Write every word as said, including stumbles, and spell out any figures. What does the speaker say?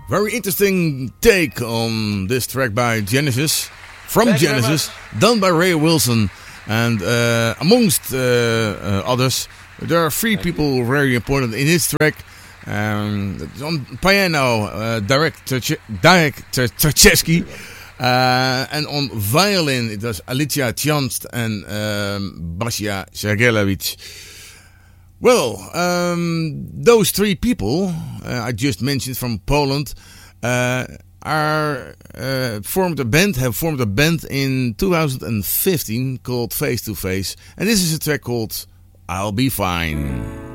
Very interesting take on this track by Genesis, from Thank Genesis, done by Ray Wilson. And uh, amongst uh, uh, others, there are three Thank people you. very important in this track. Um, on piano, uh, Derek Trzaskowski. Uh, and on violin, it was Alicia Tjanst and um, Basia Sergelevich. Well, um, those three people uh, I just mentioned from Poland uh, are uh, formed a band, have formed a band in two thousand fifteen called Face to Face, and this is a track called "I'll Be Fine."